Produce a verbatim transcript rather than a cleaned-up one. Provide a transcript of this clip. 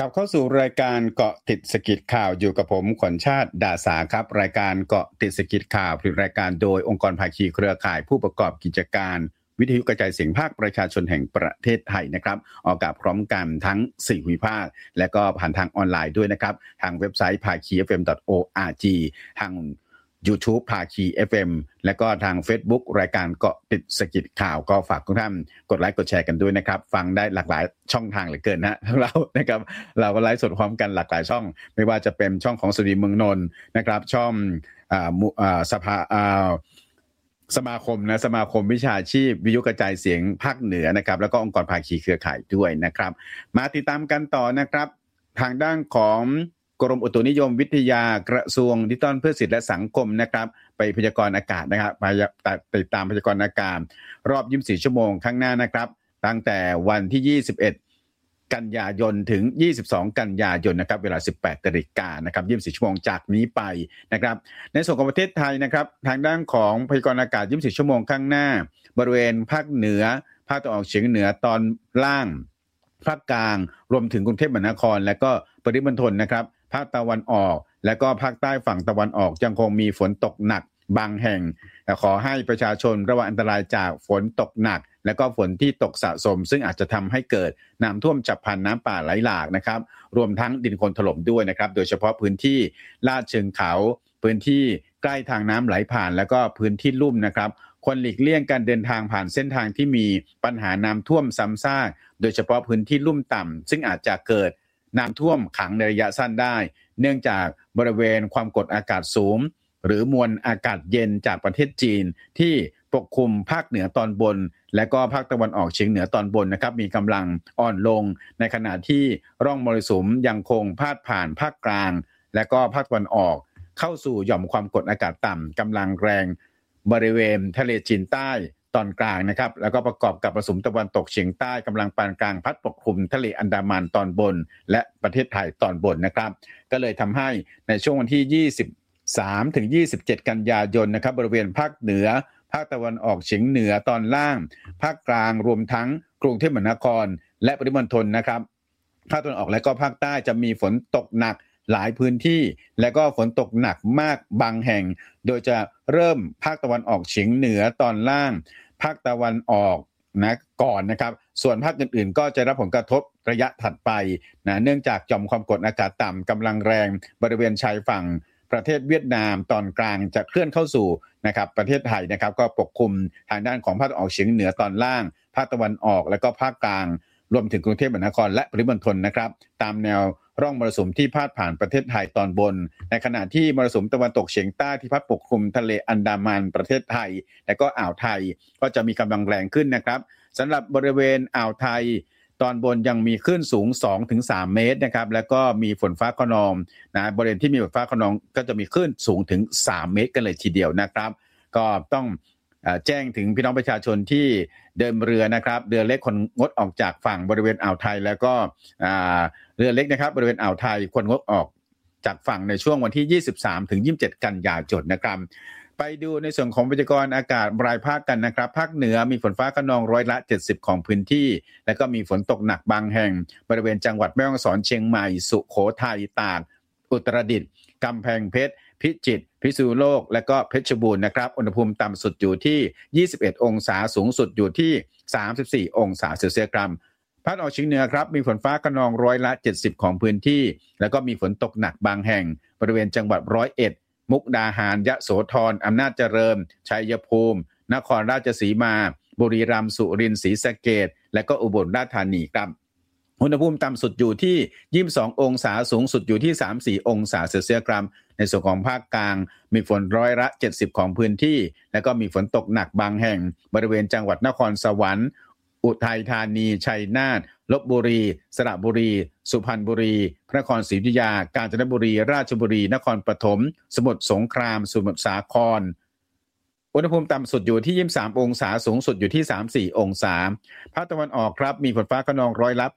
กลับเข้าสู่รายการเกาะติดสกิดข่าวอยู่กับผมขวัญชาติดาสาครับรายการเกาะติดสกิดข่าวผลิตรายการโดยองค์กรภาคีเครือข่ายผู้ประกอบกิจการวิทยุกระจายเสียงภาคประชาชนแห่งประเทศไทยนะครับออกอากาศพร้อมกันทั้งสี่ภูมิภาคและก็ผ่านทางออนไลน์ด้วยนะครับทางเว็บไซต์ ภาคี เอฟ เอ็ม ดอท โอ อาร์ จี ทาง YouTube ภาคี เอฟ เอ็ม และก็ทาง Facebook รายการเกาะติดสกิดข่าวก็ฝากทุกท่านกดไลค์กดแชร์กันด้วยนะครับฟังได้หลากหลายช่องทางเหลือเกินนะเรานะครับเราก็ไลฟ์สดพร้อมกันหลากหลายช่องไม่ว่าจะเป็นช่องของสตรีเมืองนนท์นะครับช่องอ่าอ่าสภาอ่าสมาคมนะสมาคมวิชาชีพวิทยุกระจายเสียงภาคเหนือนะครับแล้วก็องค์กรภาคีเครือข่ายด้วยนะครับมาติดตามกันต่อนะครับทางด้านของกรมอุตุนิยมวิทยากระทรวงดิจิทัลเพื่อสิทธิและสังคมนะครับไปพยากรณ์อากาศนะครับไปติดตามพยากรณ์อากาศรอบยี่สิบสี่ชั่วโมงข้างหน้านะครับตั้งแต่วันที่ยี่สิบเอ็ดกันยายนถึงยี่สิบสองกันยายนนะครับเวลา สิบแปดนาฬิกา นนะครับยี่สิบสี่ชั่วโมงจากนี้ไปนะครับในส่วนของประเทศไทยนะครับทางด้านของพยากรณ์อากาศยี่สิบสี่ชั่วโมงข้างหน้าบริเวณภาคเหนือภาคตะวันออกเฉียงเหนือตอนล่างภาคกลางรวมถึงกรุงเทพมหานครและก็ปริมณฑลนะครับภาคตะวันออกและก็ภาคใต้ฝั่งตะวันออกยังคงมีฝนตกหนักบางแห่งแต่ขอให้ประชาชนระวังอันตรายจากฝนตกหนักและก็ฝนที่ตกสะสมซึ่งอาจจะทำให้เกิดน้ำท่วมฉับพลันน้ำป่าไหลหลากนะครับรวมทั้งดินโคลนถล่มด้วยนะครับโดยเฉพาะพื้นที่ลาดเชิงเขาพื้นที่ใกล้ทางน้ำไหลผ่านแล้วก็พื้นที่ลุ่มนะครับควรหลีกเลี่ยงการเดินทางผ่านเส้นทางที่มีปัญหาน้ำท่วมซ้ำซากโดยเฉพาะพื้นที่ลุ่มต่ำซึ่งอาจจะเกิดน้ำท่วมขังในระยะสั้นได้เนื่องจากบริเวณความกดอากาศสูงหรือมวลอากาศเย็นจากประเทศจีนที่ปกคลุมภาคเหนือตอนบนและก็ภาคตะวันออกเฉียงเหนือตอนบนนะครับมีกำลังอ่อนลงในขณะที่ร่องมรสุมยังคงพาดผ่านภาคกลางและก็ภาคตะวันออกเข้าสู่หย่อมความกดอากาศต่ำกำลังแรงบริเวณทะเลจีนใต้ตอนกลางนะครับแล้วก็ประกอบกับมรสุมตะวันตกเฉียงใต้กำลังปานกลางพัดปกคลุมทะเลอันดามันตอนบนและประเทศไทยตอนบนนะครับก็เลยทำให้ในช่วงวันที่ยี่สิบสามถึงยี่สิบเจ็ดกันยายนนะครับบริเวณภาคเหนือภาคตะวันออกเฉียงเหนือตอนล่างภาคกลางรวมทั้งกรุงเทพมหานครและปริมณฑลนะครับภาคตะวันออกและก็ภาคใต้จะมีฝนตกหนักหลายพื้นที่และก็ฝนตกหนักมากบางแห่งโดยจะเริ่มภาคตะวันออกเฉียงเหนือตอนล่างภาคตะวันออกนะก่อนนะครับส่วนภาคอื่นๆก็จะรับผลกระทบระยะถัดไปนะเนื่องจากหย่อมความกดอากาศต่ำกำลังแรงบริเวณชายฝั่งประเทศเวียดนามตอนกลางจะเคลื่อนเข้าสู่นะครับประเทศไทยนะครับก็ปกคลุมทางด้านของภาคตะวันออกเฉียงเหนือตอนล่างภาคตะวันออกและก็ภาคกลางรวมถึงกรุงเทพมหานครและปริมณฑลนะครับตามแนวร่องมรสุมที่พาดผ่านประเทศไทยตอนบนในขณะที่มรสุมตะวันตกเฉียงใต้ที่พัดปกคลุมทะเลอันดามันประเทศไทยและก็อ่าวไทยก็จะมีกำลังแรงขึ้นนะครับสำหรับบริเวณอ่าวไทยตอนบนยังมีคลื่นสูง สองถึงสาม เมตรนะครับแล้วก็มีฝนฟ้าคะนองนะบริเวณที่มีฝนฟ้าคะนองก็จะมีคลื่นสูงถึงสามเมตรกันเลยทีเดียวนะครับก็ต้องแจ้งถึงพี่น้องประชาชนที่เดินเรือนะครับเรือเล็กคนงดออกจากฝั่งบริเวณอ่าวไทยแล้วก็เรือเล็กนะครับบริเวณอ่าวไทยควรงดออกจากฝั่งในช่วงวันที่ยี่สิบสามถึงยี่สิบเจ็ดกันยายนนะครับไปดูในส่วนของพยากรณ์อากาศรายภาคกันนะครับภาคเหนือมีฝนฟ้าคะนองร้อยละเจ็ดสิบของพื้นที่และก็มีฝนตกหนักบางแห่งบริเวณจังหวัดแม่ฮ่องสอนเชียงใหม่สุโขทัยตากอุตรดิตถ์กำแพงเพชรพิจิตรพิษณุโลกและก็เพชรบูรณ์นะครับอุณหภูมิต่ำสุดอยู่ที่ยี่สิบเอ็ดองศาสูงสุดอยู่ที่สามสิบสี่องศาเซลเซียสครับภาคตะวันออกเฉียงเหนือครับมีฝนฟ้าคะนองร้อยละเจ็ดสิบของพื้นที่แล้วก็มีฝนตกหนักบางแห่งบริเวณจังหวัดร้อยเอ็ดมุกดาหารยโสธรอำนาจเจริญชัยภูมินครราชสีมาบุรีรัมย์สุรินทร์ศรีสะเกษและก็อุบลราชธานีครับอุณหภูมิต่ำสุดอยู่ที่ยี่สิบสององศาสูงสุดอยู่ที่สามสิบสี่องศาเซลเซียสครับในส่วนของภาคกลางมีฝนร้อยละเจ็ดสิบของพื้นที่แล้วก็มีฝนตกหนักบางแห่งบริเวณจังหวัดนครสวรรค์อุทัยธานีชัยนาทลพบุรีสระบุรีสุพรรณบุรีพระนครศรีอยุธยากาญจนบุรีราชบุรีนครปฐมสมุทรสงครามสมุทรสาครอุณหภูมิต่ำสุดอยู่ที่ยี่สิบสามองศาสูงสุดอยู่ที่สามสิบสี่องศาภาคตะวันออกครับมีฝนฟ้าคะนองร้อยละ